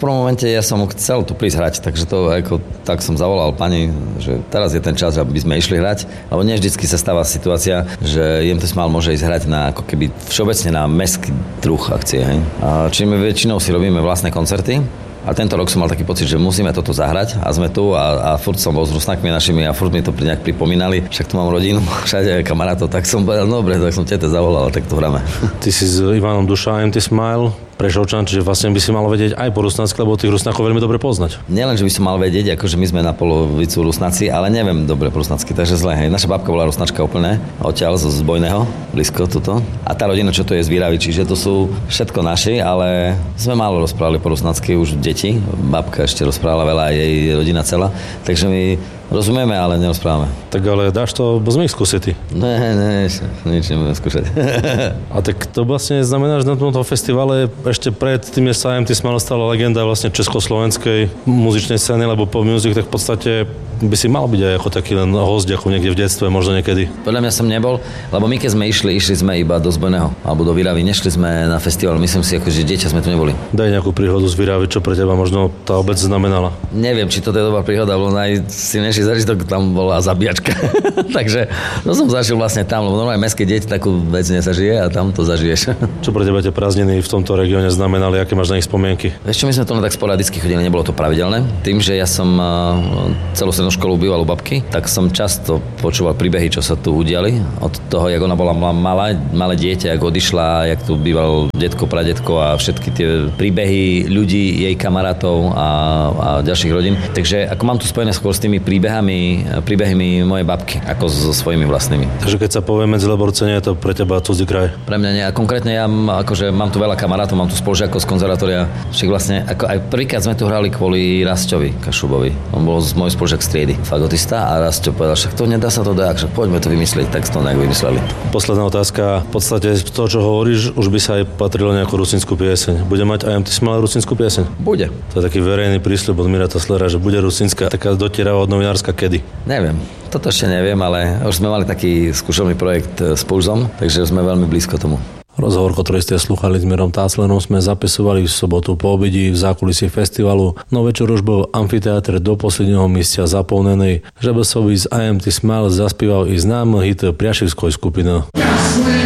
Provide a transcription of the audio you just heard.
prvom momente ja som chcel tu prísť hrať, takže to tak som zavolal pani, že teraz je ten čas, aby sme išli hrať, lebo nie vždycky sa stáva situácia, že IMT Smile môže ísť hrať na ako keby všeobecne na mestský druh akcie. Hej. A čiže my väčšinou si robíme vlastné koncerty. A tento rok som mal taký pocit, že musíme toto zahrať a sme tu a furt som bol s Rusnákmi našimi a furt mi to nejak pripomínali. Však tu mám rodinu, všade kamarátov, tak som povedal, dobre, tak som tete zavolal, tak to hráme. Ty si s Ivanom Duša IMT Smile, Prešovčan, čiže vlastne by si mal vedieť aj po rusnácky, lebo tých Rusnákov veľmi dobre poznať. Nielen, že by som mal vedieť, akože my sme na polovicu Rusnáci, ale neviem dobre po rusnácky, takže zle. Hej. Naša babka bola Rusnáčka úplne, odtiaľ zo Zbojného, blízko tuto. A tá rodina, čo to je z Výravy, čiže to sú všetko naši, ale sme málo rozprávali po rusnácky už deti. Babka ešte rozprávala veľa, jej rodina celá, takže my rozumieme, ale nerozprávame. Tak ale dáš to bez mých skúsety? Ne, nič nebudem skúšať. A tak to vlastne znamená, že na tomto festivale ešte pred tým, že sa IMT Smile stala legenda vlastne československej muzičnej scény, lebo po music, tak v podstate by si mal byť aj ako taký len host, ako niekde v detstve, možno niekedy. Podľa mňa som nebol, lebo my keď sme išli sme iba do Zbojného, alebo do Výravy, nešli sme na festival, myslím si, že dieťa sme tu neboli. Daj nejakú príhodu z Výravy, čo pre teba možno tá obec znamenala. Neviem, či to je dobrá príhoda, lebo najsilnejší zážitok tam bola zabíjačka. Takže som zažil vlastne tam, lebo normálne mestské deti takú vec nezažije a tam to zažiješ. Čo pre teba tie prázdniny v tomto regióne znamenali, aké máš na nich spomienky? Vieš čo, my sme to len tak sporadicky chodili, nebolo to pravidelné. Tým, že ja som celú strednú školu býval u babky, tak som často počúval príbehy, čo sa tu udiali. Od toho, jak ona bola malé dieťa, jak odišla, jak tu býval detko, pradetko a všetky tie príbehy ľudí, jej kamarátov a ďalších rodín. Takže ako mám tu spojené skôr s tými príbehmi mojej babky, ako so svojimi vlastnými. Takže keď sa povie Medzileborce, je to pre teba cudzí kraj? Pre mňa nie. A konkrétne ja mám tu veľa kamarátov, mám tu spolužiakov z konzervatória. Však vlastne, ako aj prvýkrát sme tu hrali kvôli Rasťovi Kašubovi. On bol môj spolužiak z triedy, fagotista, a Rasťo povedal, však to nedá sa to dať, však poďme to vymyslieť, tak to nejak vymysleli. Posledná otázka. V podstate to, čo hovoríš, už by sa aj patrilo nejakú rusínsku pieseň. Bude mať IMT Smile rusínsku pieseň? Bude. To je taký verejný prísľub od Mira Tasslera, že bude rusínska, taká dotieravá od novinárska kedy? Neviem. Toto ešte neviem, ale už sme mali taký skúšobný projekt s Pulzom, takže sme veľmi blízko tomu. Rozhovor, ktorý ste slúchali s Mirom Taslerom, sme zapisovali v sobotu po obedi v zákulisí festivalu, no večer už bol amfiteátr do posledného miesta zaplnený. Žebesovi z IMT Smile zaspieval i známy hit priašivskoj skupiny.